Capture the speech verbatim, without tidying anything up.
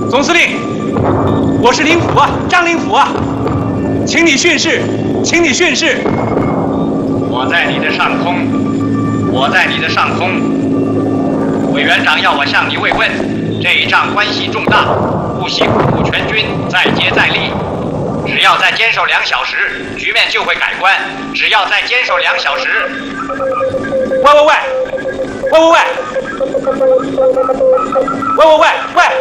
总司令，我是林甫啊，张灵甫啊，请你训示，请你训示。 我在你的上空，我在你的上空。委员长要我向你慰问，这一仗关系重大，不惜不顾全军，再接再厉。只要再坚守两小时，局面就会改观。只要再坚守两小时。 喂喂喂，喂喂喂，喂喂喂喂。